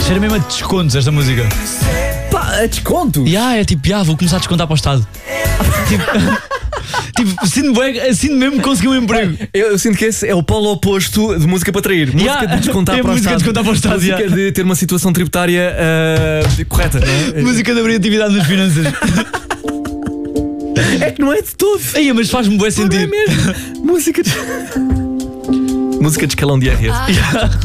Cheira mesmo a descontos esta música. Pá, a desconto? É tipo, vou começar a descontar para o Estado. Tipo, sinto mesmo que consegui um emprego. Eu sinto que esse é o polo oposto de música para trair. Música de descontar para o música Estado. de descontar para o Estado. Música de ter uma situação tributária correta. Música de abrigatividade nas finanças. É que não é de todo. Mas faz-me bué Não é sentido. mesmo. Música de escalão de IRS.